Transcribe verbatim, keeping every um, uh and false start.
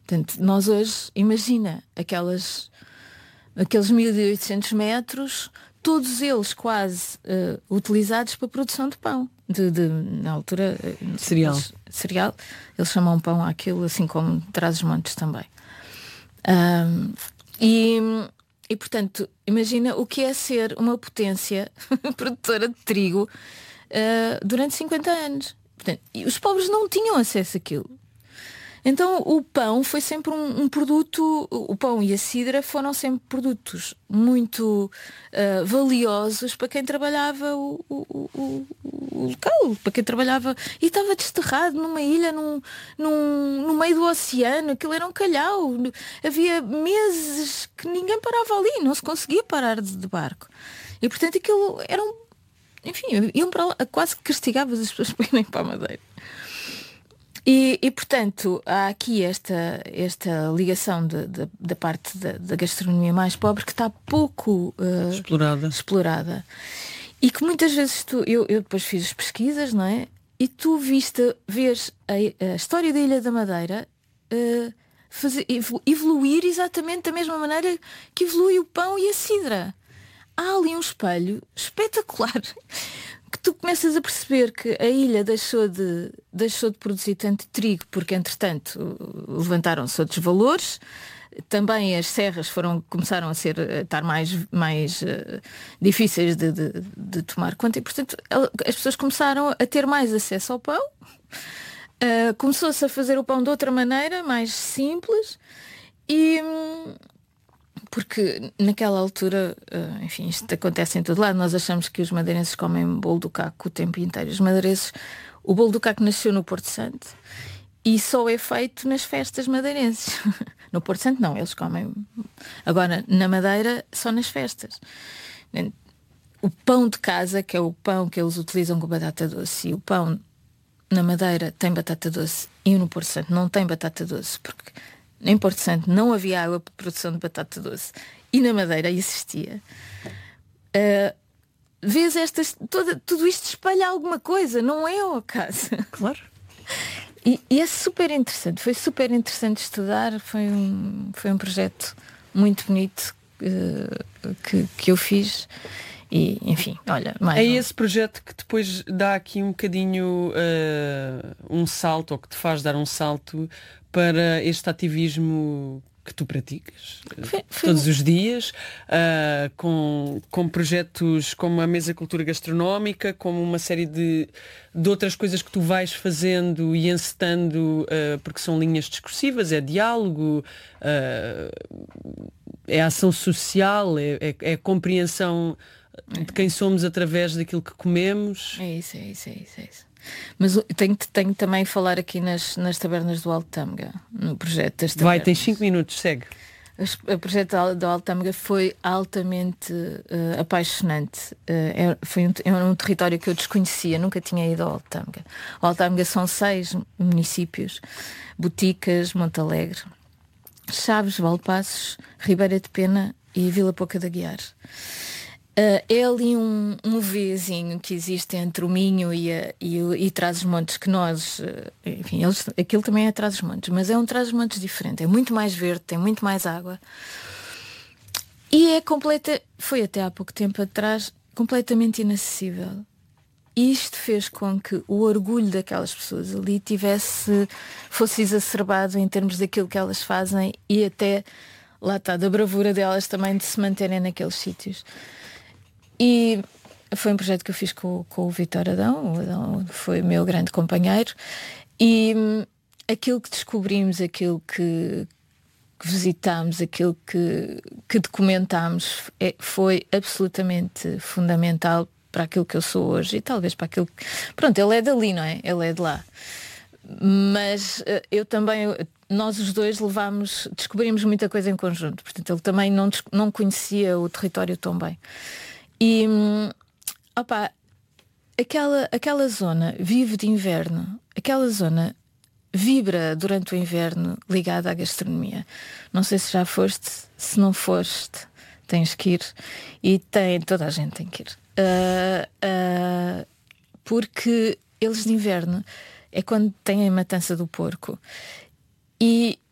Portanto, nós hoje, imagina, aquelas, aqueles mil e oitocentos metros, todos eles quase uh, utilizados para a produção de pão. De, de, na altura, cereal. Eles, cereal. Eles chamam pão àquilo, assim como Trás-os-Montes também. Um, e, e, portanto, imagina o que é ser uma potência produtora de trigo uh, durante cinquenta anos. Portanto, e os pobres não tinham acesso àquilo. Então o pão foi sempre um, um produto, o pão e a cidra foram sempre produtos muito uh, valiosos para quem trabalhava o, o, o, o local, para quem trabalhava e estava desterrado numa ilha num, num, no meio do oceano, aquilo era um calhau, havia meses que ninguém parava ali, não se conseguia parar de, de barco. E portanto aquilo era um, enfim, iam para lá, quase que castigavas as pessoas para irem para a Madeira. E, e, portanto, há aqui esta, esta ligação de, de, da parte da, da gastronomia mais pobre que está pouco uh, explorada. explorada. E que muitas vezes tu, eu, eu depois fiz as pesquisas, não é? E tu viste, vês a, a história da Ilha da Madeira uh, fazer, evoluir exatamente da mesma maneira que evolui o pão e a cidra. Há ali um espelho espetacular que tu começas a perceber que a ilha deixou de, deixou de produzir tanto trigo porque, entretanto, levantaram-se outros valores. Também as serras foram, começaram a, ser, a estar mais, mais uh, difíceis de, de, de tomar conta e, portanto, as pessoas começaram a ter mais acesso ao pão. Uh, começou-se a fazer o pão de outra maneira, mais simples. E... Hum, porque naquela altura, enfim, isto acontece em todo lado, nós achamos que os madeirenses comem bolo do caco o tempo inteiro. Os madeirenses, o bolo do caco nasceu no Porto Santo e só é feito nas festas madeirenses. No Porto Santo não, eles comem. Agora, na Madeira, só nas festas. O pão de casa, que é o pão que eles utilizam com batata doce, e o pão na Madeira tem batata doce e no Porto Santo não tem batata doce, porque em Porto Santo não havia água para produção de batata doce e na Madeira existia. Uh, vês estas, toda, tudo isto espalha alguma coisa, não é ao acaso? Claro. E, e é super interessante, foi super interessante estudar, foi um, foi um projeto muito bonito uh, que, que eu fiz. E, enfim, olha, mais é um. esse projeto que depois dá aqui um bocadinho uh, um salto, ou que te faz dar um salto para este ativismo que tu praticas foi, foi todos os dias, uh, com, com projetos como a Mesa Cultura Gastronómica, como uma série de, de outras coisas que tu vais fazendo e encetando, uh, porque são linhas discursivas, é diálogo, uh, é ação social, é, é, é compreensão de quem somos através daquilo que comemos. É isso, é isso, é isso, é isso. Mas tenho, tenho também falar aqui nas, nas tabernas do Alto Tâmega, no projeto das tabernas. Vai, tens cinco minutos, segue. O projeto do Alto Tâmega foi altamente uh, apaixonante. Uh, é, foi um, é um território que eu desconhecia, nunca tinha ido ao Alto Tâmega. O Alto Tâmega são seis municípios: Boticas, Montalegre, Chaves, Valpassos, Ribeira de Pena e Vila Pouca de Aguiar. Uh, é ali um, um Vzinho que existe entre o Minho e, a, e, e Trás-os-Montes, que nós, uh, enfim, eles, aquilo também é Trás-os-Montes, mas é um Trás-os-Montes diferente, é muito mais verde, tem muito mais água e é completa, foi até há pouco tempo atrás completamente inacessível. E isto fez com que o orgulho daquelas pessoas ali tivesse, fosse exacerbado em termos daquilo que elas fazem e até, lá está, da bravura delas também de se manterem naqueles sítios. E foi um projeto que eu fiz com, com o Vítor Adão. O Adão foi meu grande companheiro. E hum, aquilo que descobrimos, aquilo que, que visitámos, aquilo que, que documentámos é, foi absolutamente fundamental para aquilo que eu sou hoje e talvez para aquilo que... Pronto, ele é dali, não é? Ele é de lá. Mas uh, eu também... Nós os dois levámos... Descobrimos muita coisa em conjunto. Portanto, ele também não, não conhecia o território tão bem. E, opa, aquela, aquela zona vive de inverno, aquela zona vibra durante o inverno ligada à gastronomia. Não sei se já foste, se não foste, tens que ir. E tem, toda a gente tem que ir. Uh, uh, porque eles de inverno é quando têm a matança do porco. E